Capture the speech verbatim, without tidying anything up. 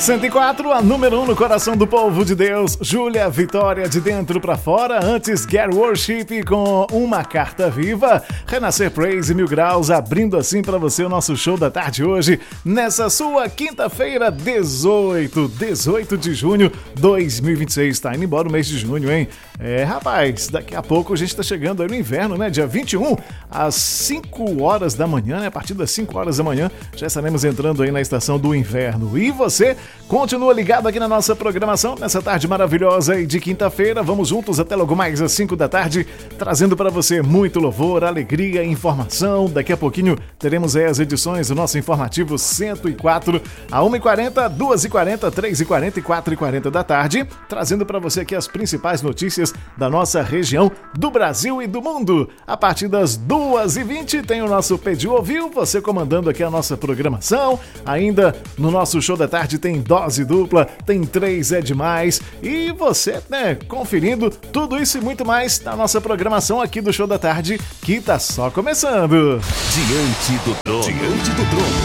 cento e quatro, a número um no coração do povo de Deus, Júlia Vitória, de dentro pra fora. Antes, Get Worship com Uma Carta Viva. Renascer Praise Mil Graus, abrindo assim pra você o nosso show da tarde hoje, nessa sua quinta-feira, dezoito, dezoito de junho de dois mil e vinte e seis. Tá indo embora o mês de junho, hein? É, rapaz, daqui a pouco a gente tá chegando aí no inverno, né? Dia vinte e um, às cinco horas da manhã, né? A partir das cinco horas da manhã, já estaremos entrando aí na estação do inverno. E você continua ligado aqui na nossa programação, nessa tarde maravilhosa e de quinta-feira. Vamos juntos até logo mais às cinco da tarde, trazendo para você muito louvor, alegria e informação. Daqui a pouquinho teremos aí as edições do nosso informativo cento e quatro, a uma e quarenta, duas e quarenta, três e quarenta e quatro e quarenta da tarde, trazendo para você aqui as principais notícias da nossa região, do Brasil e do mundo. A partir das duas e vinte tem o nosso Pediu Ouviu, você comandando aqui a nossa programação. Ainda no nosso show da tarde tem dose dupla, tem três é demais, e você, né, conferindo tudo isso e muito mais na nossa programação aqui do show da tarde, que tá só começando. Diante do trono. Diante do trono.